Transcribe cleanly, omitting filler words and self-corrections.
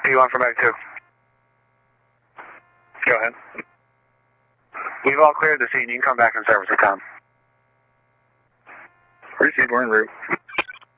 P1 for Meg 2. Go ahead. We've all cleared the scene. You can come back in service at time. Received, we're en route.